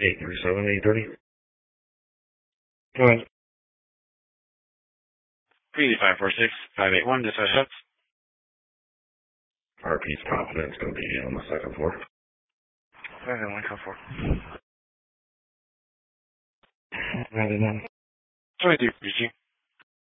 837, 830. Go ahead. 546-581, dispatch shots. RP's confidence going to be on the second floor. Go ahead, 144. Ready now. 23, PG.